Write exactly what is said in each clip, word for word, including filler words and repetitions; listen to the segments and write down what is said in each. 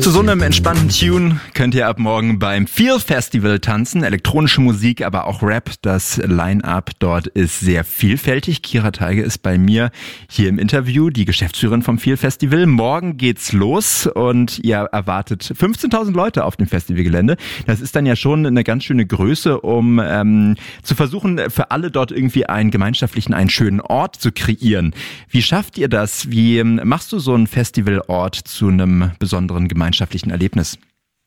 Zu so einem entspannten Tune könnt ihr ab morgen beim Feel Festival tanzen. Elektronische Musik, aber auch Rap. Das Line-Up dort ist sehr vielfältig. Kira Teige ist bei mir hier im Interview, die Geschäftsführerin vom Feel Festival. Morgen geht's los und ihr erwartet fünfzehntausend Leute auf dem Festivalgelände. Das ist dann ja schon eine ganz schöne Größe, um ähm, zu versuchen, für alle dort irgendwie einen gemeinschaftlichen, einen schönen Ort zu kreieren. Wie schafft ihr das? Wie ähm, machst du so einen Festivalort zu einem besonderen gemeinschaftlichen Erlebnis?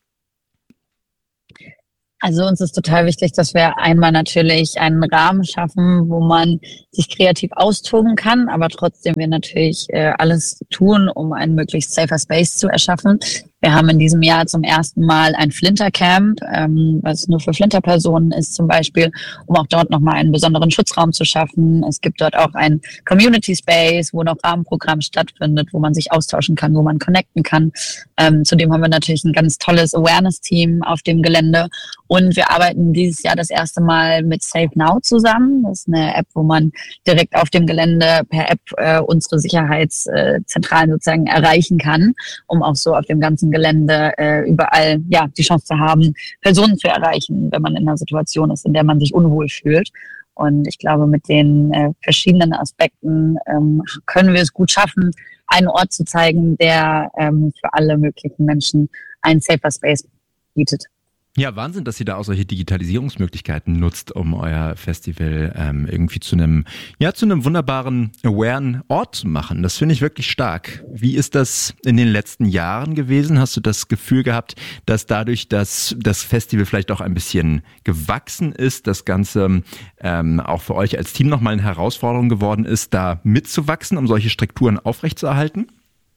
Also uns ist total wichtig, dass wir einmal natürlich einen Rahmen schaffen, wo man sich kreativ austoben kann, aber trotzdem wir natürlich äh, alles tun, um einen möglichst safer Space zu erschaffen. Wir haben in diesem Jahr zum ersten Mal ein Flintercamp, ähm, was nur für Flinterpersonen ist zum Beispiel, um auch dort nochmal einen besonderen Schutzraum zu schaffen. Es gibt dort auch ein Community Space, wo noch Rahmenprogramm stattfindet, wo man sich austauschen kann, wo man connecten kann. Ähm, zudem haben wir natürlich ein ganz tolles Awareness-Team auf dem Gelände und wir arbeiten dieses Jahr das erste Mal mit Safe Now zusammen. Das ist eine App, wo man direkt auf dem Gelände per App äh, unsere Sicherheitszentralen sozusagen erreichen kann, um auch so auf dem ganzen Gelände äh, überall ja die Chance zu haben, Personen zu erreichen, wenn man in einer Situation ist, in der man sich unwohl fühlt. Und ich glaube, mit den äh, verschiedenen Aspekten ähm, können wir es gut schaffen, einen Ort zu zeigen, der ähm, für alle möglichen Menschen einen safer Space bietet. Ja, Wahnsinn, dass ihr da auch solche Digitalisierungsmöglichkeiten nutzt, um euer Festival ähm, irgendwie zu einem, ja, zu einem wunderbaren, awaren Ort zu machen. Das finde ich wirklich stark. Wie ist das in den letzten Jahren gewesen? Hast du das Gefühl gehabt, dass dadurch, dass das Festival vielleicht auch ein bisschen gewachsen ist, das Ganze ähm, auch für euch als Team nochmal eine Herausforderung geworden ist, da mitzuwachsen, um solche Strukturen aufrechtzuerhalten?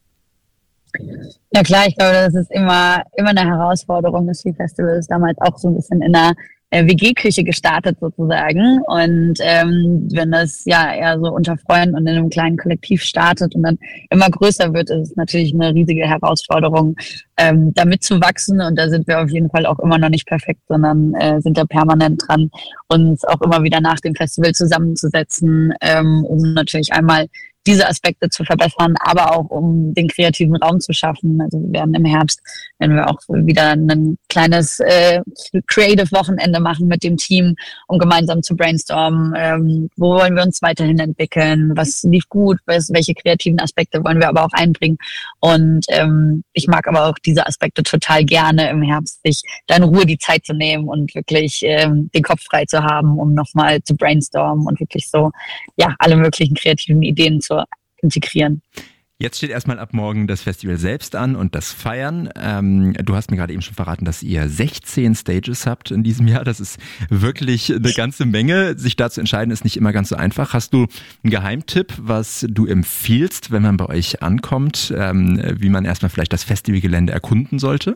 Ja klar, ich glaube, das ist immer immer eine Herausforderung. Das Feel Festival ist damals auch so ein bisschen in einer äh, W G-Küche gestartet sozusagen. Und ähm, wenn das ja eher so unter Freunden und in einem kleinen Kollektiv startet und dann immer größer wird, ist es natürlich eine riesige Herausforderung, ähm, damit zu wachsen. Und da sind wir auf jeden Fall auch immer noch nicht perfekt, sondern äh, sind da permanent dran, uns auch immer wieder nach dem Festival zusammenzusetzen, ähm, um natürlich einmal diese Aspekte zu verbessern, aber auch um den kreativen Raum zu schaffen. Also wir werden im Herbst, wenn wir auch wieder ein kleines äh, Creative-Wochenende machen mit dem Team, um gemeinsam zu brainstormen, ähm, wo wollen wir uns weiterhin entwickeln, was lief gut, was, welche kreativen Aspekte wollen wir aber auch einbringen. Und ähm, ich mag aber auch diese Aspekte total gerne im Herbst, sich da in Ruhe die Zeit zu nehmen und wirklich ähm, den Kopf frei zu haben, um nochmal zu brainstormen und wirklich so ja alle möglichen kreativen Ideen zu integrieren. Jetzt steht erstmal ab morgen das Festival selbst an und das Feiern. Ähm, du hast mir gerade eben schon verraten, dass ihr sechzehn Stages habt in diesem Jahr. Das ist wirklich eine ganze Menge. Sich da zu entscheiden, ist nicht immer ganz so einfach. Hast du einen Geheimtipp, was du empfiehlst, wenn man bei euch ankommt, ähm, wie man erstmal vielleicht das Festivalgelände erkunden sollte?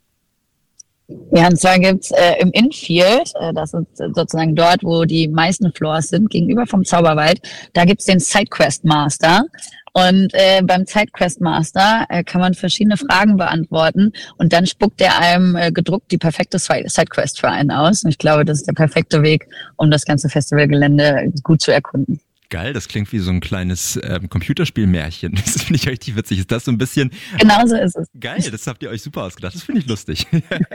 Ja, und zwar gibt's äh, im Infield, äh, das ist sozusagen dort, wo die meisten Floors sind, gegenüber vom Zauberwald, da gibt's den Sidequest Master. Und äh, beim Sidequest Master äh, kann man verschiedene Fragen beantworten und dann spuckt er einem äh, gedruckt die perfekte Sidequest für einen aus. Und ich glaube, das ist der perfekte Weg, um das ganze Festivalgelände gut zu erkunden. Geil, das klingt wie so ein kleines ähm, Computerspielmärchen. Das finde ich richtig witzig. Ist das so ein bisschen... Genau so ist es. Geil, das habt ihr euch super ausgedacht. Das finde ich lustig.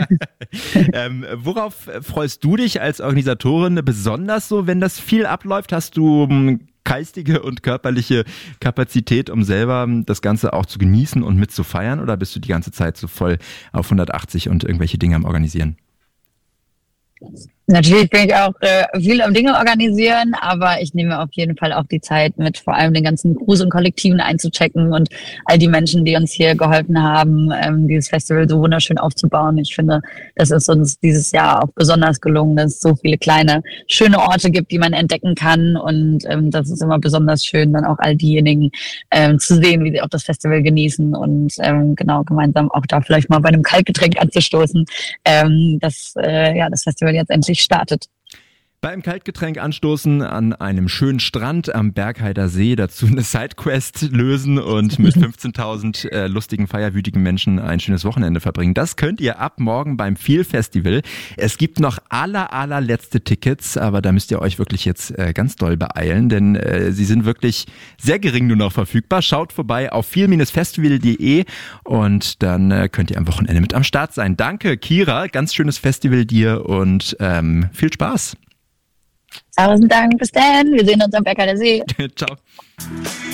ähm, worauf freust du dich als Organisatorin besonders so, wenn das viel abläuft? Hast du ähm, geistige und körperliche Kapazität, um selber das Ganze auch zu genießen und mitzufeiern? Oder bist du die ganze Zeit so voll auf hundertachtzig und irgendwelche Dinge am Organisieren? Natürlich bin ich auch äh, viel am Dinge organisieren, aber ich nehme auf jeden Fall auch die Zeit mit, vor allem den ganzen Crews und Kollektiven einzuchecken und all die Menschen, die uns hier geholfen haben, ähm, dieses Festival so wunderschön aufzubauen. Ich finde, das ist uns dieses Jahr auch besonders gelungen, dass es so viele kleine, schöne Orte gibt, die man entdecken kann, und ähm, das ist immer besonders schön, dann auch all diejenigen ähm, zu sehen, wie sie auch das Festival genießen und ähm, genau gemeinsam auch da vielleicht mal bei einem Kaltgetränk anzustoßen, ähm, dass äh, ja das Festival jetzt endlich startet. Beim Kaltgetränk anstoßen an einem schönen Strand am Bergheider See, dazu eine Sidequest lösen und mit fünfzehntausend äh, lustigen, feierwütigen Menschen ein schönes Wochenende verbringen. Das könnt ihr ab morgen beim Feel Festival. Es gibt noch aller, allerletzte Tickets, aber da müsst ihr euch wirklich jetzt äh, ganz doll beeilen, denn äh, sie sind wirklich sehr gering nur noch verfügbar. Schaut vorbei auf feel festival punkt de und dann äh, könnt ihr am Wochenende mit am Start sein. Danke, Kira, ganz schönes Festival dir und ähm, viel Spaß. Tausend Dank, bis dann. Wir sehen uns am Bergheider See. Ciao.